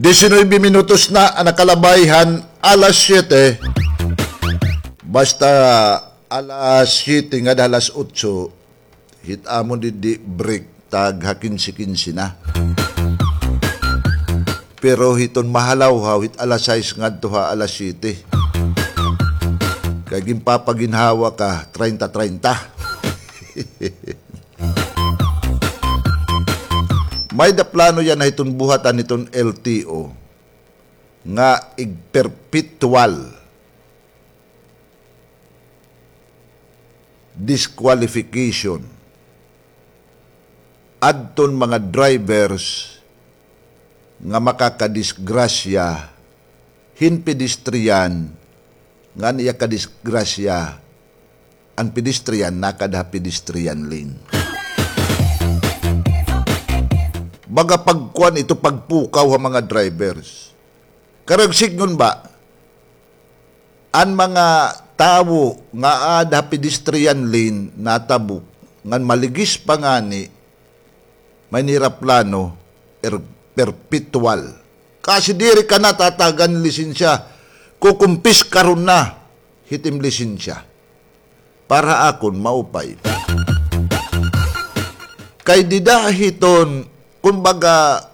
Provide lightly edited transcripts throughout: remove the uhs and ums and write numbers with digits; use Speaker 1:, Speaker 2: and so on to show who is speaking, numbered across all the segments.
Speaker 1: 19 minutos na ang nakalabayhan, alas 7. Basta alas 7 nga alas 8, hitamon di break, tag hakin-kinsi na. Pero hiton mahalaw hit alas 6 nga tuha alas 7. Kaya gimpapaginhawa ka, 30-30. May da plano yan na itong buhatan itong LTO nga perpetual disqualification adton mga drivers nga makakadisgrasya hin pedestrian nga niya kadisgrasya ang pedestrian nakada pedestrian lane. Baga pagkuan ito pagpukaw ang mga drivers. Karag signon ba, ang mga tao nga ada pedestrian lane natabuk, ngan maligis pa nga ni, may niraplano, perpetual. Kasi diri ka na tatagan lisensya, kukumpis karon na, hitim lisensya. Para akon maupay. Kay didahiton, kumbaga,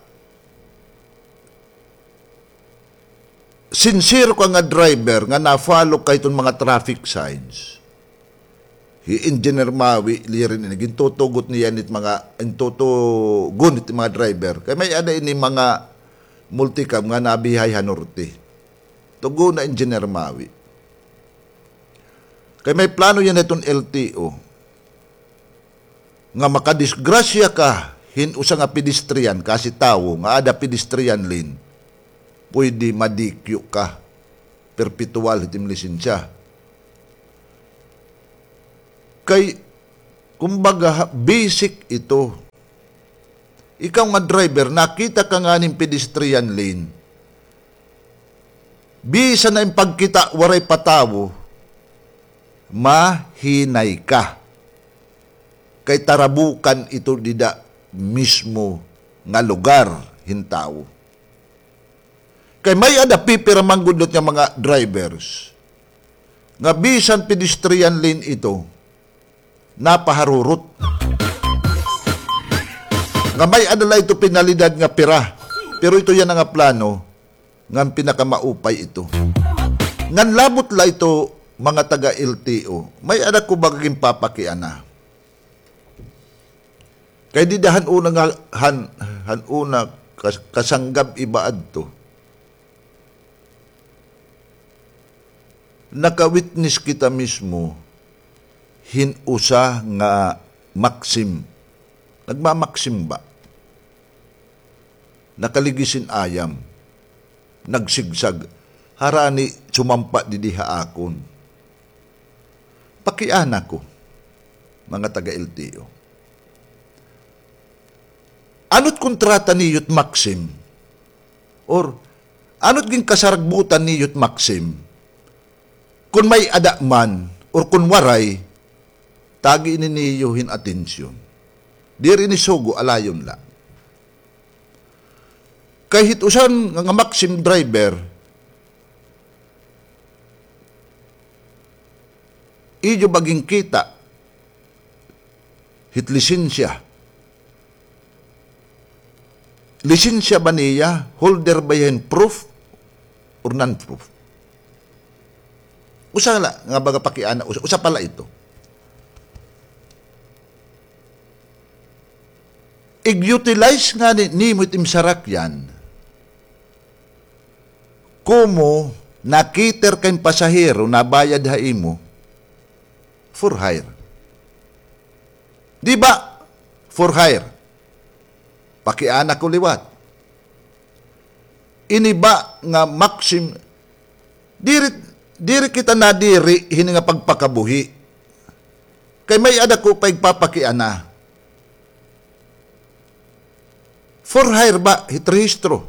Speaker 1: sincere ka nga driver nga na-follow ka itong mga traffic signs. Engineer Mawi, lirin ini, gintutugot niya nit mga, intutugon nit mga driver. Kaya may ada ini mga multicam nga nabihay hanorte. Tugo na Engineer Mawi. Kaya may plano yan itong LTO nga makadisgrasya ka usa nga pedestrian kasi tao nga ada pedestrian lane pwede madikyo ka perpetual hitim lisensya kay kumbaga basic ito. Ikaw nga driver nakita ka nga ning pedestrian lane bisa na yung pagkita waray patawo mahinay ka kay tarabukan ito dida mismo nga lugar hintaw. Kay may ada pipira manggudlot nga mga drivers nga bisan pedestrian lane ito napaharurot. Nga may adala ito penalidad nga pira. Pero ito yan nga plano nga pinakamaupay ito. Ngan labot la ito mga taga LTO. May ada ko bagaging papakian na. Kaya di dahan una nga, han una kasanggab ibaad to. Naka-witness kita mismo, hinusa nga Maxim. Nagmamaksim ba? Nakaligisin ayam. Nagsigsag. Harani sumampa di diha akon. Pakiana ko, mga taga-LTO. Anot kontrata ni Yut Maxim? Or, anot ging kasaragbutan ni Yut Maxim? Kung may adakman, or kung waray, tagi niniyuhin atensyon. Diri ni Sogo, alayon la. Kahit usan nga Maxim driver, iyo baging kita, hit lisensya. Lisensya ba niya? Holder ba yan? Proof or non-proof? Usa la, nga baga pakiana, usa pala ito. I-utilize nga ni mo itim sarak yan. Kumo nakiter kayong pasahero na bayad haimo for hire. Di ba? For hire. Pakiana ko liwat. Iniba nga Maxim, diri kita na diri, hini nga pagpakabuhi. Kay may ada ko pagpapakiana. For hire ba, hitrehistro.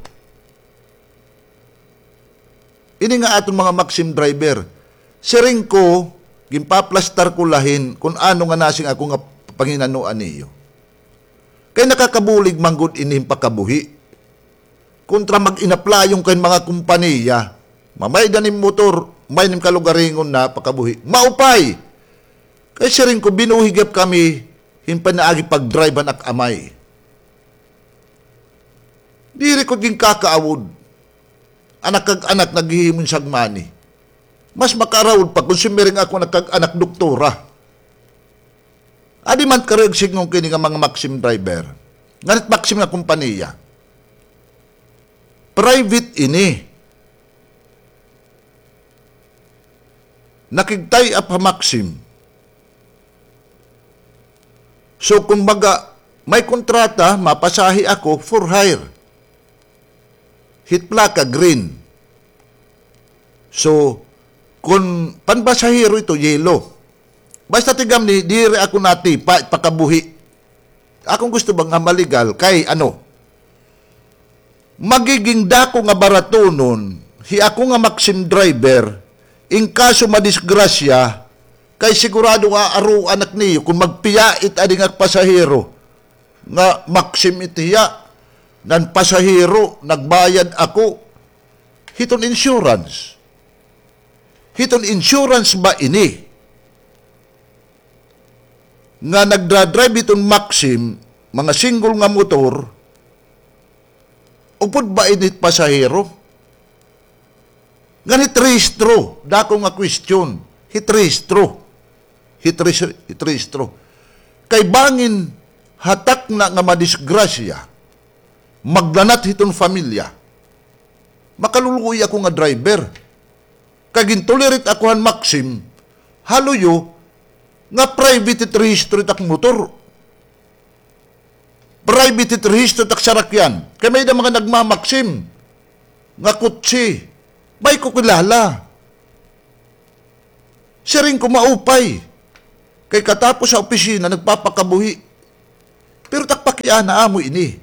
Speaker 1: Ini nga aton mga Maxim driver. Siring ko, gimpaplastar ko lahin kung ano nga nasing ako nga panginanuan niyo. Kaya nakakabulig manggod inihim pakabuhi. kontra mag-inaplayong kayo mga kumpaniya, mamay danim motor, may nim kalugaringon na pakabuhi. Maupay! Kasi rin ko binuhigap kami, himpanaagi pag-drive anak amay. Diri ko din kakaawod. Anak kag anak naghihimon siyang mani. Mas makarawod pa kung sumiring ako nagkag-anak doktora. Adi man karag signong kini nga mga Maxim driver. Nganit Maxim na kumpaniya. Private ini. Nakigtay up ha Maxim. So kumbaga, may kontrata, mapasahi ako for hire. Hit plaka, green. So, kung panbasahero ito, yellow. Basta tigam ni, dire ako nati, pakabuhi. Akong gusto bang maligal, kay ano? Magiging dako nga baratonon, hi ako nga Maxim driver, in kaso madisgrasya, kay sigurado nga aro anak niyo, kung magpiyait adi nga pasahero, nga Maxim itiya, nan pasahero, nagbayad ako, hiton insurance. Hiton insurance ba ini? Nga nagdra-drive iton Maxim, mga single nga motor, upod ba init pasahero? Ganit rehistro, dako nga question, hitrehistro. Hitrehistro. Kay bangin, hatak na nga madisgrasya, maglanat hiton familya, makaluluoy ako nga driver. Kagintolerit akuhan Maxim, haluyo, nga private registro tak motor. Private registro tak sarakyan. Kaya may na mga nagmamaxim, nga kutsi, may ko kilala. Siya rin ko maupay. Kay katapos sa opisina, nagpapakabuhi. Pero takpakian na amo ini.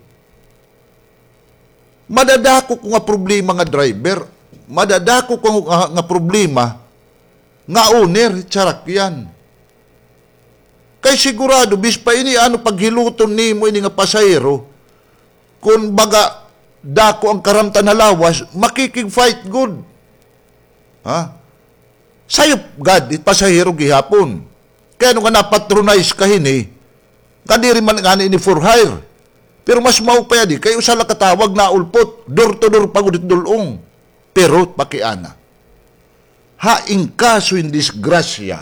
Speaker 1: Madadako ko nga problema nga driver, madadako ko nga problema nga owner, tsarak yan. Kay sigurado, bispa ini ano paghiluton ni mo ini nga pasahero, kung baga dako ang karamtan na lawas, makikig-fight good. Ha? Sayop gad, it pasahero gihapon. Kaya nung nga napatronize kahini, kadiri man nga ini for hire. Pero mas maupaya di, kayo usala katawag na ulpot, door to door pagudit dulong. Pero pakiana. Haing kaso in disgrasya.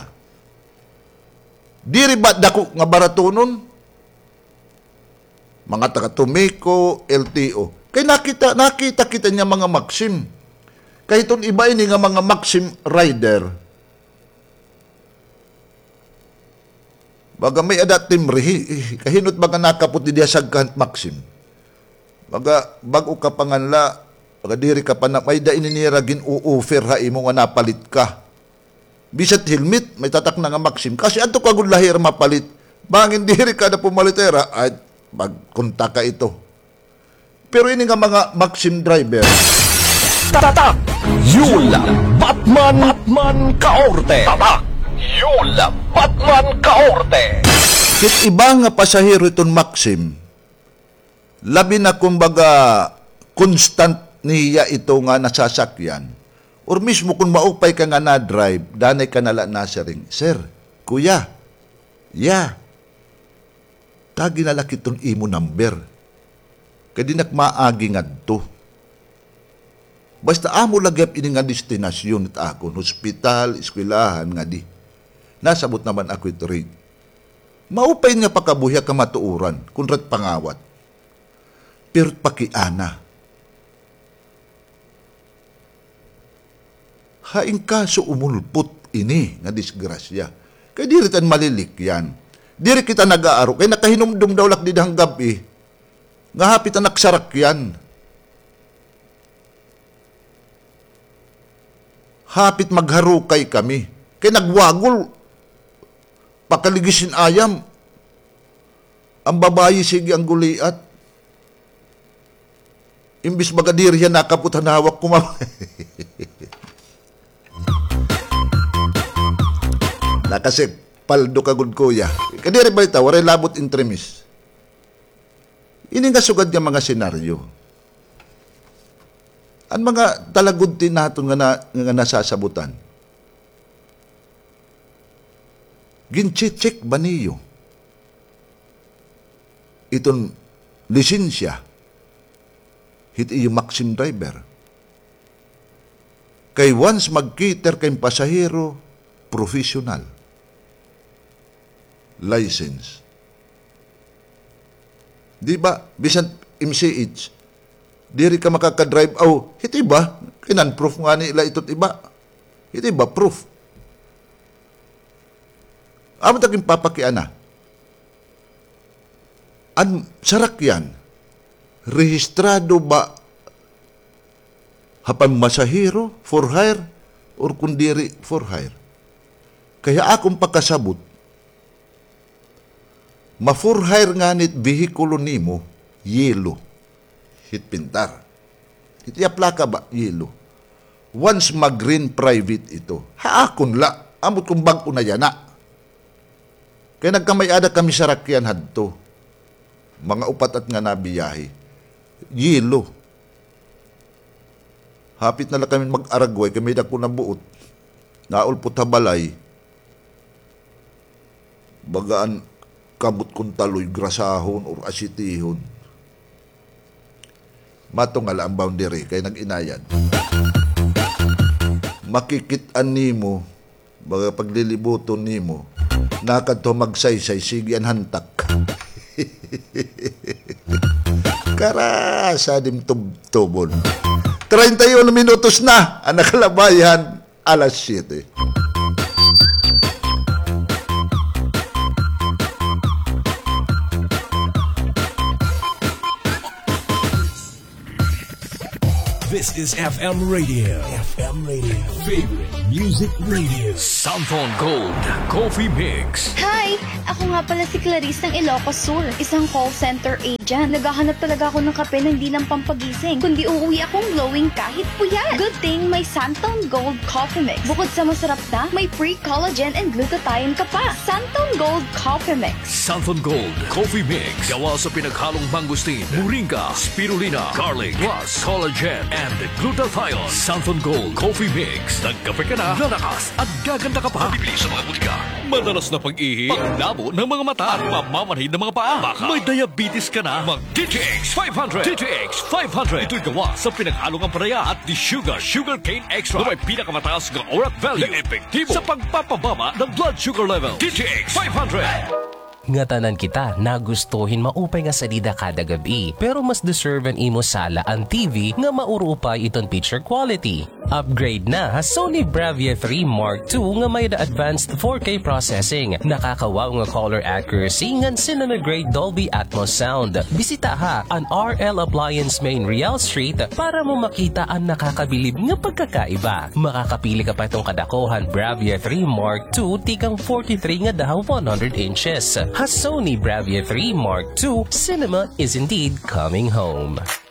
Speaker 1: Diri ba dako nga baratonon? Mga taga-Tumeco, LTO. Kay nakita kita niya mga Maxim. Kay itong iba ini nga mga Maxim rider. Baga may adat timri, kahinot baga nakapot di diya sagkant Maxim. Baga bago ka panganla, baga diri ka pa na, may da ininiragin u-offer ha imo nga napalit ka. Bisat helmet, may tatak na nga Maxim. Kasi ato kagud lahir mapalit. Bangin diri ka na pumalitera, ay magkunta ka ito. Pero ini nga mga Maxim driver.
Speaker 2: Tatak! Yula! Batman Kaorte! Tatak! Yula! Batman Kaorte!
Speaker 1: Kit iba nga pasahero iton Maxim, labi na kumbaga constant niya ito nga nasasakyan. Or mismo kung maupay ka nga na-drive, danay ka nala nasa ring, Sir, Kuya, tagi nalaki itong imo number. Kaya di nakmaagi nga to. Basta amo lagyap ini nga destinasyon at ako, hospital, eskwelahan nga di. Nasabot naman ako ito rin. Maupay nga pakabuhya ka matuuran, kunrat pangawat. Pero pakiana. Haing kaso umulpot ini nga disgrasya. Kaya diri tan malilik yan. Diri kita nag-aaro. Kaya nakahinumdum daw lak didang gabi. Nga hapit ang naksarak yan. Hapit magharukay kami. Kaya nagwagol. Pakaligisin ayam. Ang babayi sige ang guliat. Imbis bagadiri yan nakaputan hawak kumamay. Nakasip, paldo kagud kuya. Kadiri ba ito, waray labot intremis. Ini nga sugad nga mga senaryo. Ang mga talagod din natin nga nasasabutan. Gincheck ba niyo itong lisensya hit iyo maxim driver? Kay once magkiter kay pasahero, professional license. Di ba? Bisan MCH, diri ka makakadrive. Hiti ba? Kinan-proof nga nila ito't iba. Hiti ba? Proof. Amo taging papakiana. An sarak yan. Rehistrado ba hapan masahero for hire or kundiri for hire? Kaya akong pagkasabot, ma-for hire nga nit vehikulo nimo, yelo. Hit pintar. Hit plaka ba? Yelo. Once mag-green private ito, haakon la. Amot kong bangko na yan na. Kaya nagkamay-ada kami sa rakyan hadto. Mga upat at nga nabiyahe. Yelo. Hapit na lang kami mag-aragway, kami na ko na buot. Naulpot habalay. Bagaan kabut kong taloy, grasahon or asitihon. Matong ala ang boundary, kaya nag-inayan. Makikitaan nimo, baga paglilibuton nimo, nakadto magsaysay, sige ang hantak. Karasa dim tubtubon. 31 minutos na ang nakalabayan, alas 7.
Speaker 2: This is FM Radio. FM Radio. Favorite music radio. Samphon Gold Coffee Mix.
Speaker 3: Hi! Ako nga pala si Clarice ng Ilocos Sur, isang call center agent. Naghahanap talaga ako ng kape na hindi lang pampagising, kundi uuwi akong glowing kahit puyat. Good thing may Samphon Gold Coffee Mix. Bukod sa masarap na, may pre-collagen and glutathione ka pa. Samphon Gold Coffee Mix.
Speaker 2: Samphon Gold Coffee Mix. Gawa sa pinaghalong mangustin, moringa, spirulina, garlic, plus collagen and glutathione. Samphon Gold Coffee Mix. Nagkape ka na, lalakas at gaganda ka pa. Bibili sa mga butika. Madalas na pag-ihi, paglabo ng mga mata at pamamanhid ng mga paa. Baka may diabetes ka na, mag DTX 500. DTX 500. Ito'y gawa sa pinaghalong amparaya at sugar cane extra na may pinakamataas ng orat value na epektibo sa pagpapababa ng blood sugar level. DTX 500.
Speaker 4: Nga tanan kita nagustuhin maupay nga salida kada gabi, pero mas deserve an imo sala ang TV nga maurupay iton picture quality. Upgrade na ha Sony Bravia 3 Mark II nga may advanced 4K processing, nakakawaw nga color accuracy ngan cinema grade Dolby Atmos sound. Bisita ha ang RL Appliance Main Real Street para mo makita ang nakakabilib nga pagkakaiba. Makakapili ka pa itong kadakohan Bravia 3 Mark II tikang 43 nga daw 100 inches. Ha Sony Bravia 3 Mark II, cinema is indeed coming home.